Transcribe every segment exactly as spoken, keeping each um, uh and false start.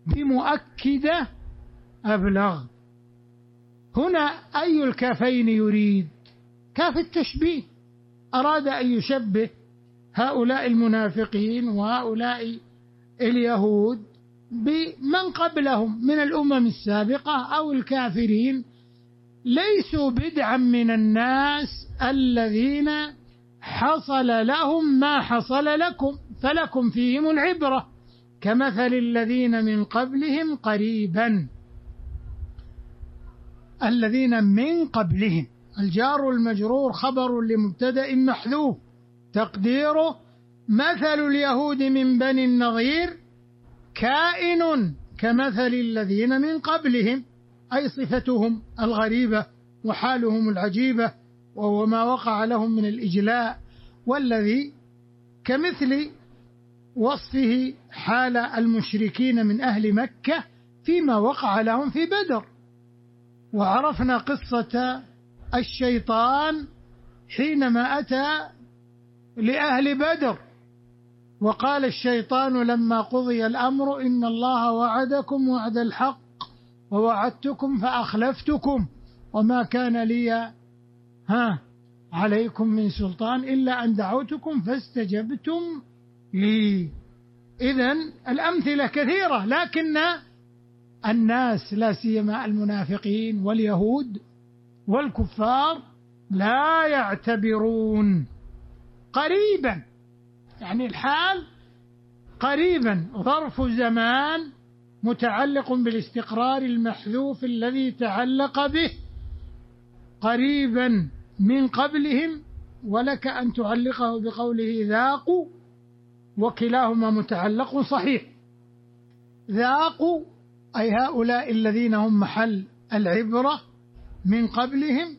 بمؤكدة أبلغ. هنا أي الكافين يريد؟ كاف التشبيه، أراد أن يشبه هؤلاء المنافقين وهؤلاء اليهود بمن قبلهم من الأمم السابقة أو الكافرين، ليسوا بدعا من الناس الذين حصل لهم ما حصل لكم، فلكم فيهم العبرة كمثل الذين من قبلهم قريبا. الذين من قبلهم، الجار المجرور خبر لمبتدأ محذوف، تقديره مثل اليهود من بني النضير كائن كمثل الذين من قبلهم، أي صفتهم الغريبة وحالهم العجيبة، وهو ما وقع لهم من الإجلاء، والذي كمثل وصفه حال المشركين من أهل مكة فيما وقع لهم في بدر. وعرفنا قصة الشيطان حينما أتى لأهل بدر وقال الشيطان لما قضي الأمر إن الله وعدكم وعد الحق ووعدتكم فأخلفتكم وما كان لي ها عليكم من سلطان إلا أن دعوتكم فاستجبتم لي. إذن الأمثلة كثيرة، لكن الناس لا سيما المنافقين واليهود والكفار لا يعتبرون. قريبا يعني الحال قريبا ظرف زمان متعلق بالاستقرار المحذوف الذي تعلق به، قريبا من قبلهم، ولك أن تعلقه بقوله ذاقوا، وكلاهما متعلق صحيح. ذاقوا أي هؤلاء الذين هم محل العبرة من قبلهم،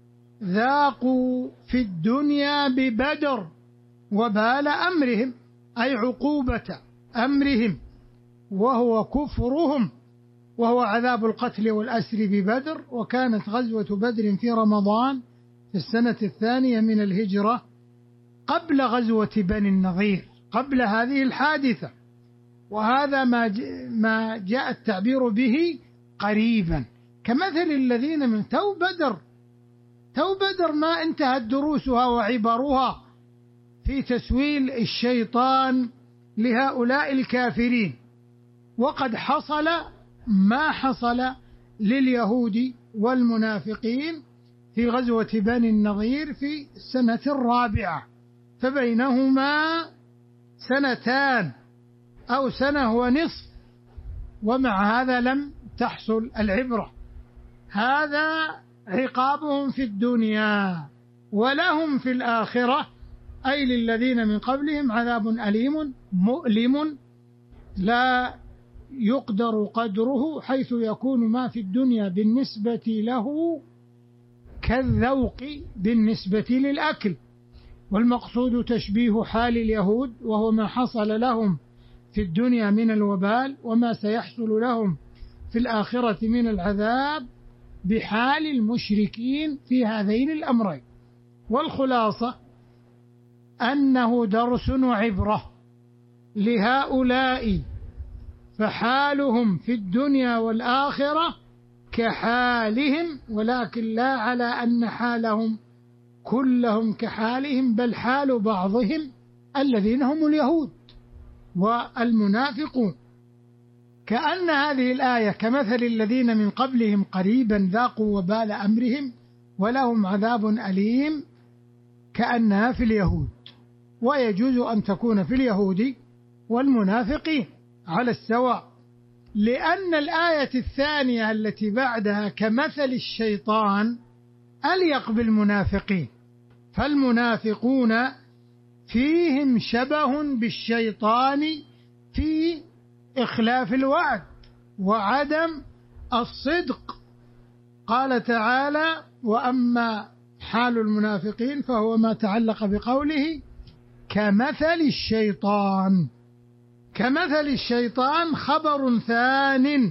ذاقوا في الدنيا ببدر وبال أمرهم، أي عقوبة أمرهم وهو كفرهم، وهو عذاب القتل والأسر ببدر. وكانت غزوة بدر في رمضان في السنة الثانية من الهجرة قبل غزوة بني النضير، قبل هذه الحادثة، وهذا ما ما جاء التعبير به قريبا كمثل الذين من تو بدر. تو بدر ما انتهت دروسها وعبرها في تسويل الشيطان لهؤلاء الكافرين، وقد حصل ما حصل لليهود والمنافقين في غزوة بني النضير في السنة الرابعة، فبينهما سنتان أو سنة ونصف، ومع هذا لم تحصل العبرة. هذا عقابهم في الدنيا، ولهم في الآخرة أي للذين من قبلهم عذاب أليم مؤلم لا يقدر قدره، حيث يكون ما في الدنيا بالنسبة له كالذوق بالنسبة للأكل. والمقصود تشبيه حال اليهود، وهو ما حصل لهم في الدنيا من الوبال وما سيحصل لهم في الآخرة من العذاب، بحال المشركين في هذين الأمرين. والخلاصة أنه درس وعبرة لهؤلاء، فحالهم في الدنيا والآخرة كحالهم، ولكن لا على أن حالهم كلهم كحالهم، بل حال بعضهم الذين هم اليهود والمنافقون. كأن هذه الآية كمثل الذين من قبلهم قريبا ذاقوا وبال أمرهم ولهم عذاب أليم، كأنها في اليهود، ويجوز أن تكون في اليهود والمنافقين على السواء، لأن الآية الثانية التي بعدها كمثل الشيطان أليق بالمنافقين، فالمنافقون فيهم شبه بالشيطان في إخلاف الوعد وعدم الصدق. قال تعالى: وأما حال المنافقين فهو ما تعلق بقوله كمثل الشيطان. كمثل الشيطان خبر ثان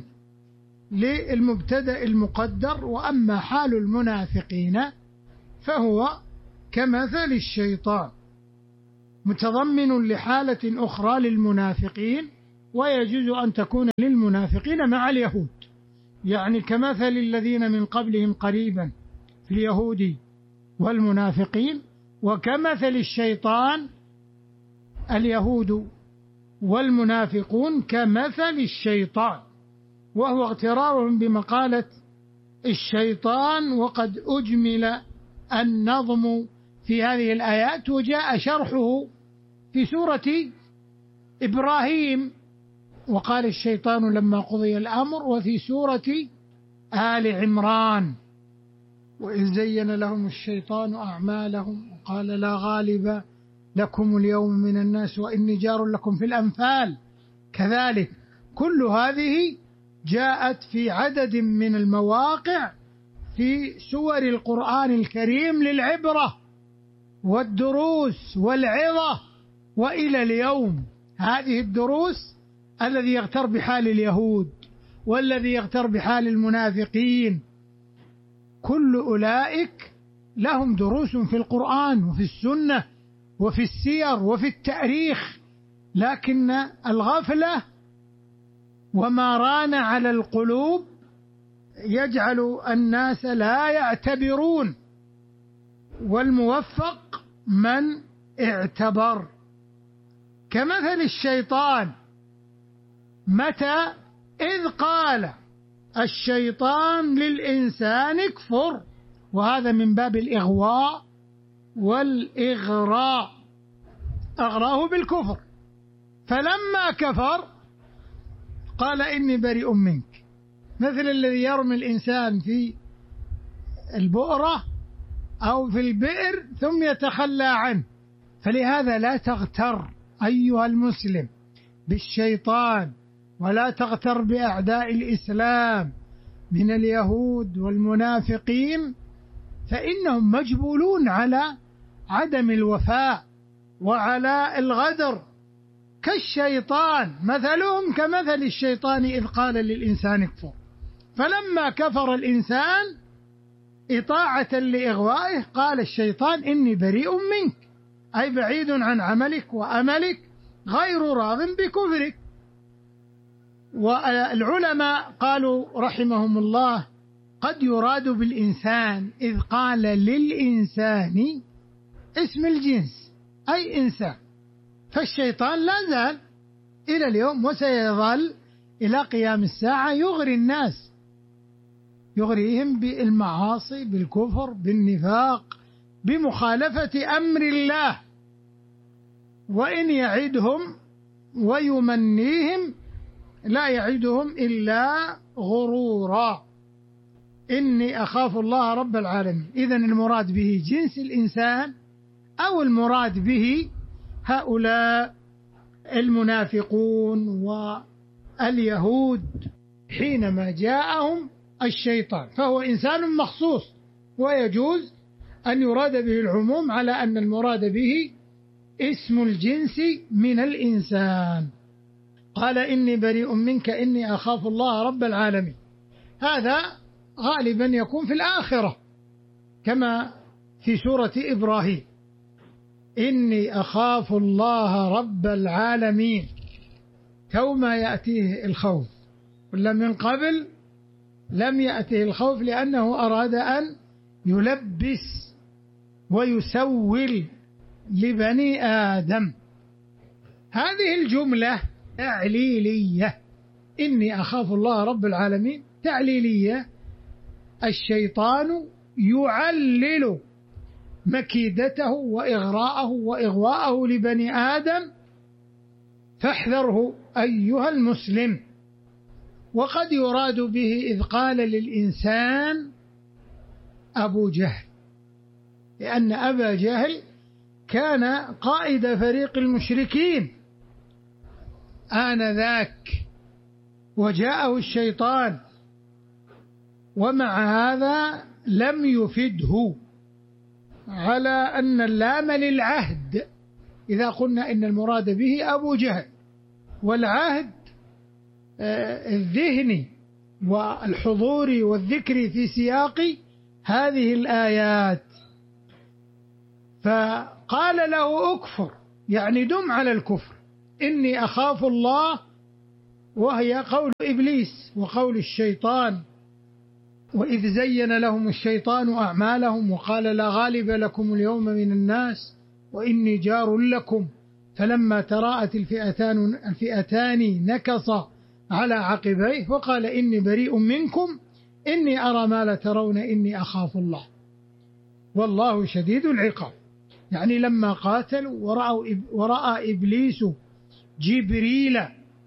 للمبتدأ المقدر، وأما حال المنافقين فهو كمثل الشيطان، متضمن لحالة أخرى للمنافقين ويجوز أن تكون للمنافقين مع اليهود، يعني كمثل الذين من قبلهم قريبا في اليهود والمنافقين، وكمثل الشيطان اليهود والمنافقون كمثل الشيطان، وهو اغترار بمقالة الشيطان. وقد أجمل النظم في هذه الآيات وجاء شرحه في سورة إبراهيم، وقال الشيطان لما قضي الأمر، وفي سورة آل عمران وإذ زين لهم الشيطان أعمالهم وقال لا غالب لكم اليوم من الناس وإني جار لكم في الأنفال. كذلك كل هذه جاءت في عدد من المواقع في سور القرآن الكريم للعبرة والدروس والعظة. وإلى اليوم هذه الدروس الذي يغتر بحال اليهود والذي يغتر بحال المنافقين، كل أولئك لهم دروس في القرآن وفي السنة وفي السير وفي التاريخ، لكن الغفلة وما ران على القلوب يجعل الناس لا يعتبرون، والموفق من اعتبر. كمثل الشيطان، متى؟ إذ قال الشيطان للإنسان اكفر، وهذا من باب الإغواء والإغراء، أغراه بالكفر، فلما كفر قال إني بريء منك، مثل الذي يرمي الإنسان في البؤرة أو في البئر ثم يتخلى عنه. فلهذا لا تغتر أيها المسلم بالشيطان، ولا تغتر بأعداء الإسلام من اليهود والمنافقين، فإنهم مجبولون على عدم الوفاء وعلى الغدر كالشيطان، مثلهم كمثل الشيطان إذ قال للإنسان اكفر، فلما كفر الإنسان إطاعة لإغوائه قال الشيطان إني بريء منك، أي بعيد عن عملك وأملك، غير راض بكفرك. والعلماء قالوا رحمهم الله قد يراد بالإنسان إذ قال للإنسان اسم الجنس أي إنسان، فالشيطان لا زال إلى اليوم وسيظل إلى قيام الساعة يغري الناس، يغريهم بالمعاصي، بالكفر، بالنفاق، بمخالفة أمر الله، وإن يعدهم ويمنيهم لا يعدهم إلا غرورا. إني أخاف الله رب العالمين. إذن المراد به جنس الإنسان أو المراد به هؤلاء المنافقون واليهود حينما جاءهم الشيطان، فهو إنسان مخصوص، ويجوز أن يراد به العموم على أن المراد به اسم الجنس من الإنسان. قال إني بريء منك إني أخاف الله رب العالمين، هذا غالبا يكون في الآخرة كما في سورة إبراهيم، إني أخاف الله رب العالمين، تو ما يأتيه الخوف، ولا من قبل لم يأتيه الخوف لأنه أراد أن يلبس ويسول لبني آدم. هذه الجملة تعليلية، إني أخاف الله رب العالمين تعليلية، الشيطان يعلل مكيدته وإغراءه وإغواءه لبني آدم، فاحذره أيها المسلم. وقد يراد به إذ قال للإنسان أبو جهل، لأن أبا جهل كان قائد فريق المشركين آنذاك، وجاءه الشيطان، ومع هذا لم يفده على أن اللام للعهد إذا قلنا إن المراد به أبو جهل، والعهد الذهني والحضور والذكر في سياق هذه الآيات. فقال له أكفر، يعني دم على الكفر، إني أخاف الله وهي قول إبليس وقول الشيطان: وإذ زين لهم الشيطان أعمالهم وقال لا غالب لكم اليوم من الناس وإني جار لكم فلما تراءت الفئتان, الفئتان نكص على عقبيه وقال إني بريء منكم إني أرى ما لا ترون إني أخاف الله والله شديد العقاب. يعني لما قاتلوا ورأوا ورأى إبليس جبريل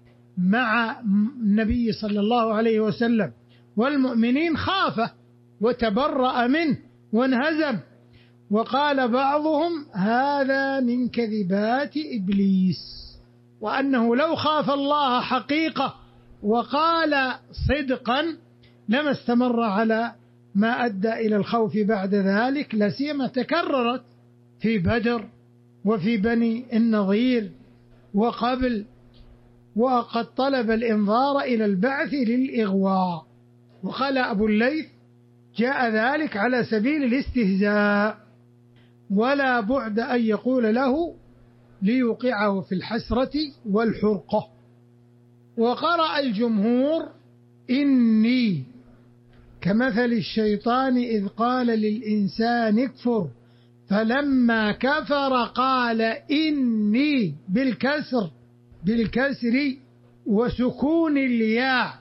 مع النبي صلى الله عليه وسلم والمؤمنين خاف وتبرأ منه وانهزم، وقال بعضهم هذا من كذبات إبليس، وأنه لو خاف الله حقيقة وقال صدقا لما استمر على ما أدى إلى الخوف بعد ذلك، لسيما تكررت في بدر وفي بني النضير وقبل، وقد طلب الإنظار إلى البعث للإغواء. وقال أبو الليث جاء ذلك على سبيل الاستهزاء، ولا بعد أن يقول له ليوقعه في الحسرة والحرقة. وقرأ الجمهور إني كمثل الشيطان إذ قال للإنسان اكفر فلما كفر قال إني بالكسر بالكسر وسكون الياء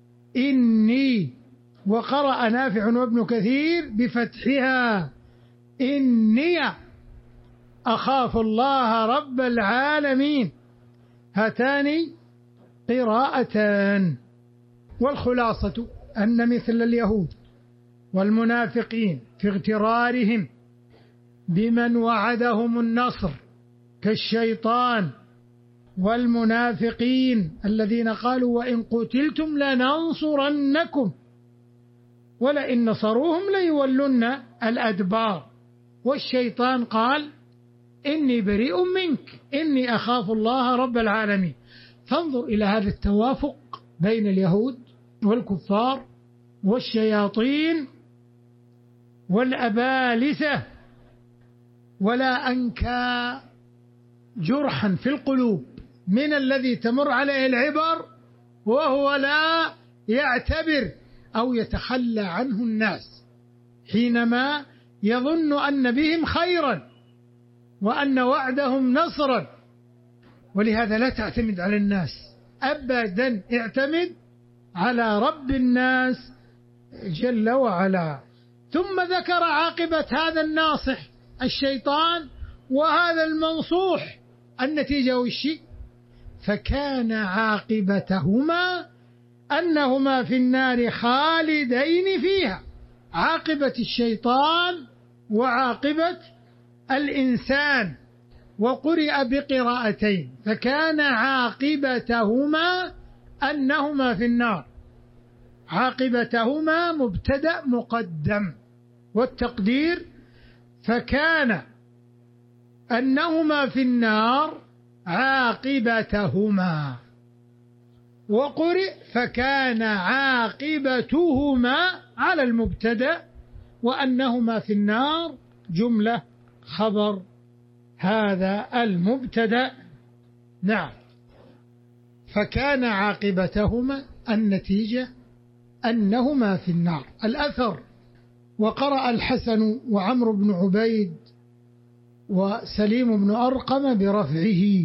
إني. وقرأ نافع وابن كثير بفتحها إني أخاف الله رب العالمين. هاتان قراءتان. والخلاصة أن مثل اليهود والمنافقين في اغترارهم بمن وعدهم النصر كالشيطان والمنافقين الذين قالوا وإن قتلتم لننصرنكم ولئن نصروهم ليولن الأدبار، والشيطان قال إني بريء منك إني أخاف الله رب العالمين. فانظر إلى هذا التوافق بين اليهود والكفار والشياطين والأبالسة، ولا أنكى جرحا في القلوب من الذي تمر عليه العبر وهو لا يعتبر أو يتخلى عنه الناس حينما يظن أن بهم خيرا وأن وعدهم نصرا. ولهذا لا تعتمد على الناس أبدا، اعتمد على رب الناس جل وعلا. ثم ذكر عاقبة هذا الناصح الشيطان وهذا المنصوح، النتيجة والشيء فكان عاقبتهما أنهما في النار خالدين فيها، عاقبة الشيطان وعاقبة الإنسان. وقرئ بقراءتين فكان عاقبتهما أنهما في النار، عاقبتهما مبتدأ مقدم، والتقدير فكان أنهما في النار عاقبتهما. وقرئ فكان عاقبتهما على المبتدأ وأنهما في النار جملة خبر هذا المبتدأ. نعم، فكان عاقبتهما النتيجة أنهما في النار. الأثر: وقرأ الحسن وعمرو بن عبيد وسليم بن أرقم برفعه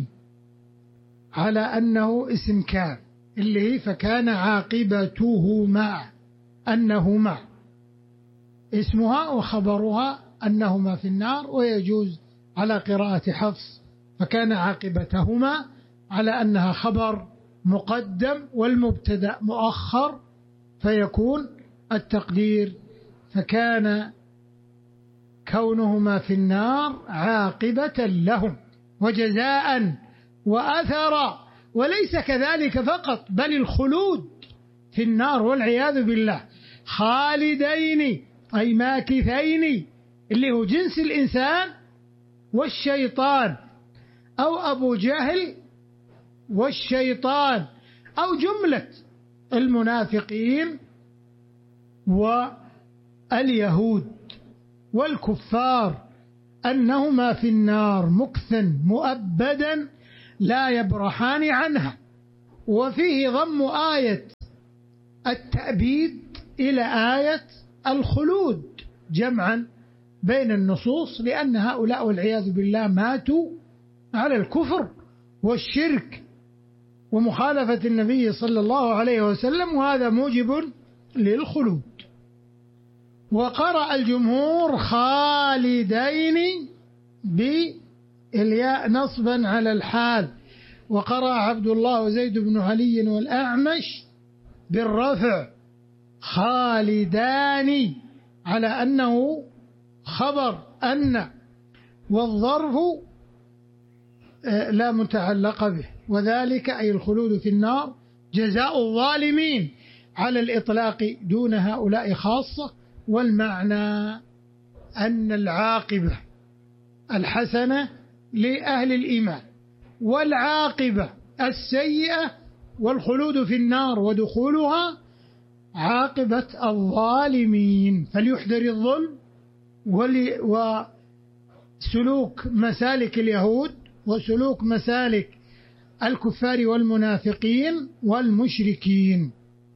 على أنه اسم كان، اللي هي فكان عاقبتهما أنهما اسمها وخبرها أنهما في النار. ويجوز على قراءة حفص فكان عاقبتهما على أنها خبر مقدم والمبتدأ مؤخر، فيكون التقدير فكان كونهما في النار عاقبة لهم وجزاء وأثرا. وليس كذلك فقط، بل الخلود في النار والعياذ بالله، خالدين أي ماكثين، اللي هو جنس الإنسان والشيطان أو أبو جهل والشيطان أو جملة المنافقين واليهود والكفار، أنهما في النار مكثا مؤبدا لا يبرحان عنها. وفيه ضم آية التأبيد إلى آية الخلود جمعا بين النصوص، لأن هؤلاء والعياذ بالله ماتوا على الكفر والشرك ومخالفة النبي صلى الله عليه وسلم، وهذا موجب للخلود. وقرأ الجمهور خالدين بالياء نصبا على الحال، وقرأ عبد الله وزيد بن علي والأعمش بالرفع خالدان على أنه خبر أن، والظرف لا متعلق به، وذلك أي الخلود في النار جزاء الظالمين على الإطلاق دون هؤلاء خاصة، والمعنى أن العاقبة الحسنة لأهل الإيمان، والعاقبة السيئة والخلود في النار ودخولها عاقبة الظالمين. فليحذر الظلم وسلوك مسالك اليهود وسلوك مسالك الكفار والمنافقين والمشركين.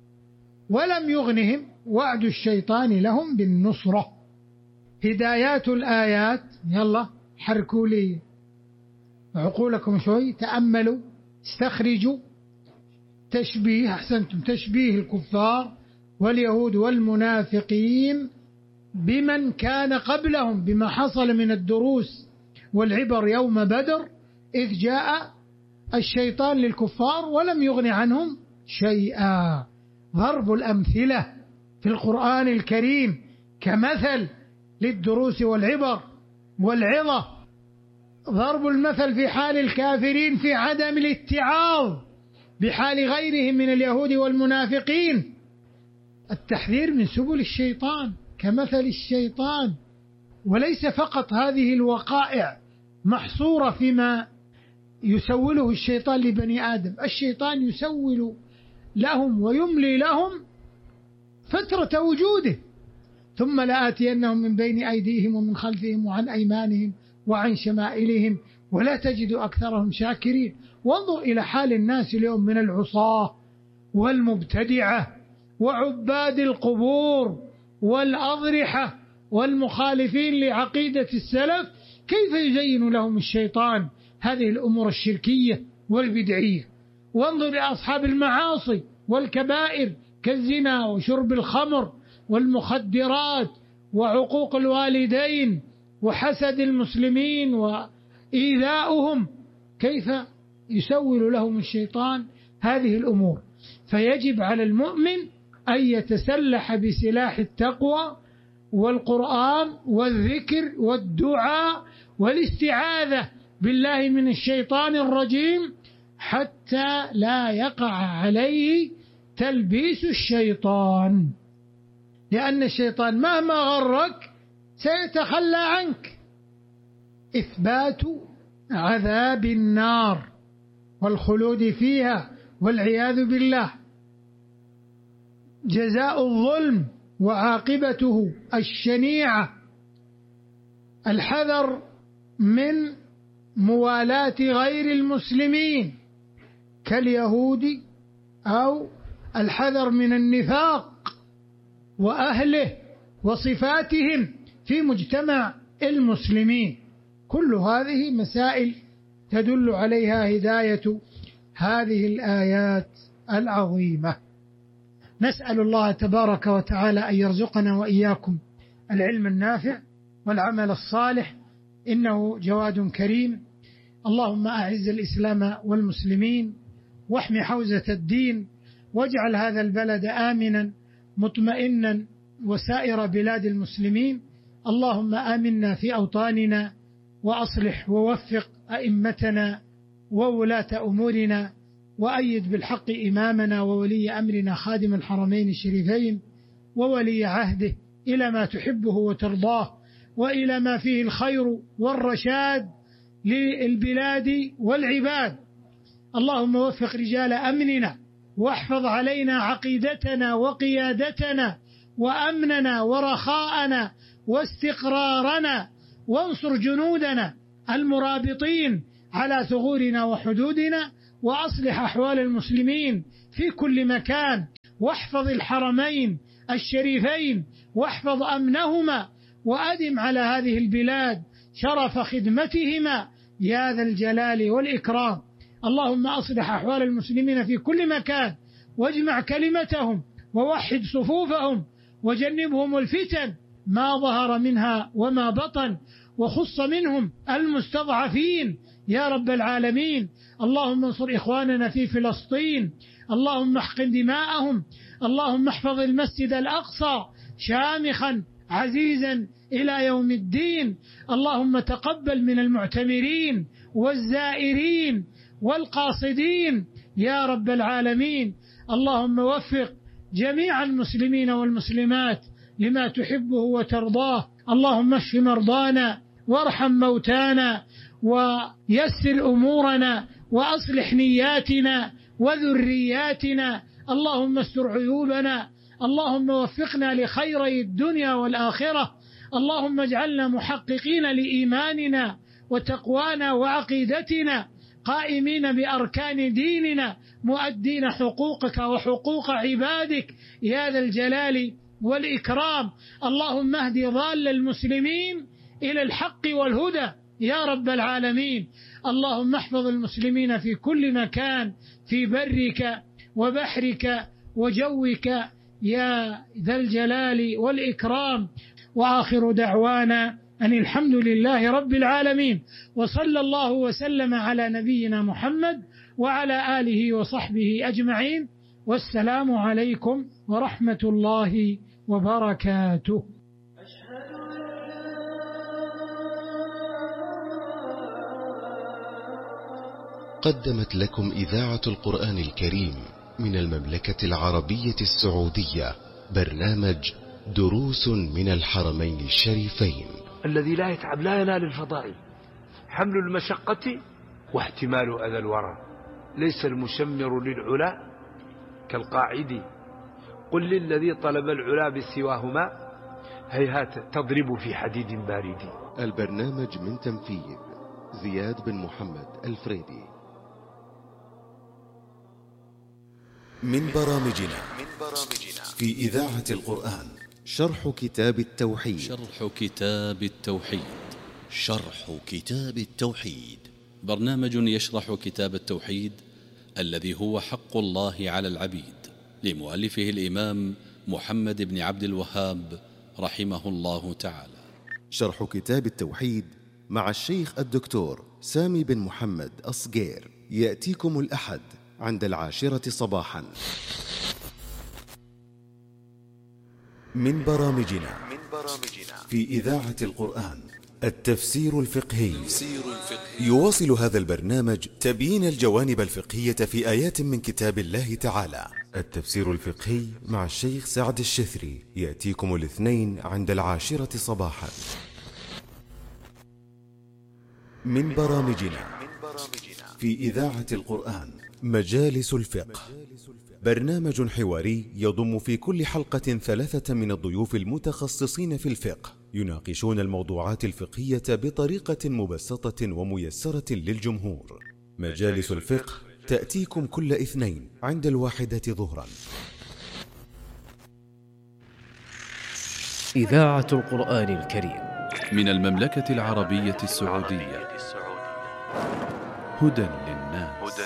ولم يغنهم وعد الشيطان لهم بالنصرة. هدايات الآيات، يلا حركوا لي عقولكم شوي، تأملوا، استخرجوا تشبيه، أحسنتم، تشبيه الكفار واليهود والمنافقين بمن كان قبلهم، بما حصل من الدروس والعبر يوم بدر، إذ جاء الشيطان للكفار ولم يغن عنهم شيئا. ضرب الأمثلة في القرآن الكريم كمثل للدروس والعبر والعظة، ضرب المثل في حال الكافرين في عدم الاتعاظ بحال غيرهم من اليهود والمنافقين، التحذير من سبل الشيطان كمثل الشيطان. وليس فقط هذه الوقائع محصورة فيما يسوله الشيطان لبني آدم، الشيطان يسول لهم ويملي لهم فترة وجوده، ثم لآتينهم من بين أيديهم ومن خلفهم وعن أيمانهم وعن شمائلهم ولا تجد أكثرهم شاكرين. وانظر إلى حال الناس اليوم من العصاة والمبتدعة وعباد القبور والأضرحة والمخالفين لعقيدة السلف، كيف يزين لهم الشيطان هذه الأمور الشركية والبدعية. وانظر لأصحاب المعاصي والكبائر كالزنا وشرب الخمر والمخدرات وعقوق الوالدين وحسد المسلمين وإيذاؤهم، كيف يسول لهم الشيطان هذه الأمور. فيجب على المؤمن أن يتسلح بسلاح التقوى والقرآن والذكر والدعاء والاستعاذة بالله من الشيطان الرجيم، حتى لا يقع عليه تلبيس الشيطان، لأن الشيطان مهما غرك سيتخلى عنك. إثبات عذاب النار والخلود فيها والعياذ بالله، جزاء الظلم وعاقبته الشنيعة، الحذر من موالاة غير المسلمين كاليهود، أو الحذر من النفاق وأهله وصفاتهم في مجتمع المسلمين. كل هذه مسائل تدل عليها هداية هذه الآيات العظيمة. نسأل الله تبارك وتعالى أن يرزقنا وإياكم العلم النافع والعمل الصالح، إنه جواد كريم. اللهم أعز الإسلام والمسلمين واحم حوزة الدين، واجعل هذا البلد آمنا مطمئنا وسائر بلاد المسلمين. اللهم آمنا في أوطاننا، وأصلح ووفق أئمتنا وولاة أمورنا، وأيد بالحق إمامنا وولي أمرنا خادم الحرمين الشريفين وولي عهده إلى ما تحبه وترضاه، وإلى ما فيه الخير والرشاد للبلاد والعباد. اللهم وفق رجال أمننا، واحفظ علينا عقيدتنا وقيادتنا وأمننا ورخاءنا واستقرارنا، وانصر جنودنا المرابطين على ثغورنا وحدودنا، وأصلح أحوال المسلمين في كل مكان، واحفظ الحرمين الشريفين واحفظ أمنهما، وأدم على هذه البلاد شرف خدمتهما يا ذا الجلال والإكرام. اللهم أصلح أحوال المسلمين في كل مكان، واجمع كلمتهم ووحد صفوفهم، وجنبهم الفتن ما ظهر منها وما بطن، وخص منهم المستضعفين يا رب العالمين. اللهم انصر إخواننا في فلسطين، اللهم احقن دماءهم، اللهم احفظ المسجد الأقصى شامخا عزيزا إلى يوم الدين. اللهم تقبل من المعتمرين والزائرين والقاصدين يا رب العالمين. اللهم وفق جميع المسلمين والمسلمات لما تحبه وترضاه. اللهم اشف مرضانا وارحم موتانا ويسر أمورنا وأصلح نياتنا وذرياتنا. اللهم استر عيوبنا، اللهم وفقنا لخيري الدنيا والآخرة. اللهم اجعلنا محققين لإيماننا وتقوانا وعقيدتنا، قائمين بأركان ديننا، مؤدين حقوقك وحقوق عبادك يا ذا الجلال والإكرام. اللهم اهد ضال المسلمين إلى الحق والهدى يا رب العالمين. اللهم احفظ المسلمين في كل مكان، في برك وبحرك وجوك يا ذا الجلال والإكرام. وآخر دعوانا أن الحمد لله رب العالمين، وصلى الله وسلم على نبينا محمد وعلى آله وصحبه أجمعين، والسلام عليكم ورحمة الله وبركاته. قدمت لكم إذاعة القرآن الكريم من المملكة العربية السعودية برنامج دروس من الحرمين الشريفين. الذي لا يتعب لا ينال الفضائل، حمل المشقة واحتمال أذى الورى، ليس المشمر للعلا كالقاعد، قل للذي طلب العلا بسواهما هيهات تضرب في حديد بارد. البرنامج من تنفيذ زياد بن محمد الفريدي. من برامجنا في إذاعة القرآن شرح كتاب التوحيد. شرح كتاب التوحيد شرح كتاب التوحيد برنامج يشرح كتاب التوحيد الذي هو حق الله على العبيد، لمؤلفه الإمام محمد بن عبد الوهاب رحمه الله تعالى. شرح كتاب التوحيد مع الشيخ الدكتور سامي بن محمد أصقير، يأتيكم الأحد عند العاشرة صباحا. من برامجنا في إذاعة القرآن التفسير الفقهي. يواصل هذا البرنامج تبيين الجوانب الفقهية في آيات من كتاب الله تعالى. التفسير الفقهي مع الشيخ سعد الشثري، يأتيكم الاثنين عند العاشرة صباحا. من برامجنا في إذاعة القرآن مجالس الفقه، برنامج حواري يضم في كل حلقة ثلاثة من الضيوف المتخصصين في الفقه، يناقشون الموضوعات الفقهية بطريقة مبسطة وميسرة للجمهور. مجالس الفقه تأتيكم كل اثنين عند الواحدة ظهرا. إذاعة القرآن الكريم من المملكة العربية السعودية. هدى للناس.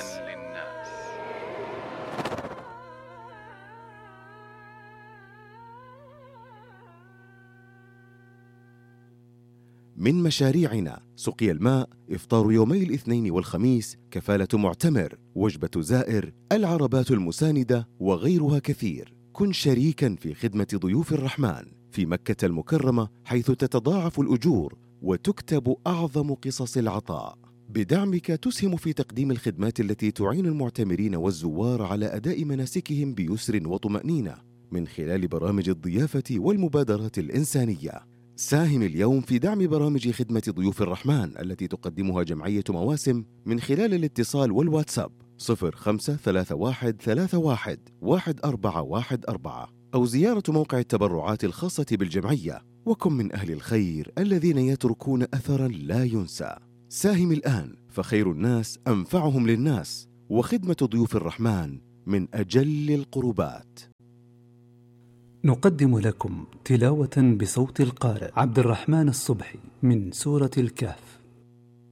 من مشاريعنا سقي الماء، إفطار يومي الاثنين والخميس، كفالة معتمر، وجبة زائر، العربات المساندة وغيرها كثير. كن شريكا في خدمة ضيوف الرحمن في مكة المكرمة، حيث تتضاعف الأجور وتكتب أعظم قصص العطاء. بدعمك تسهم في تقديم الخدمات التي تعين المعتمرين والزوار على أداء مناسكهم بيسر وطمأنينة من خلال برامج الضيافة والمبادرات الإنسانية. ساهم اليوم في دعم برامج خدمة ضيوف الرحمن التي تقدمها جمعية مواسم من خلال الاتصال والواتساب صفر خمسة ثلاثة واحد ثلاثة واحد واحد أربعة واحد أربعة، أو زيارة موقع التبرعات الخاصة بالجمعية. وكن من أهل الخير الذين يتركون أثرا لا ينسى. ساهم الآن، فخير الناس أنفعهم للناس، وخدمة ضيوف الرحمن من أجل القربات. نقدم لكم تلاوة بصوت القارئ عبد الرحمن الصبحي من سورة الكهف.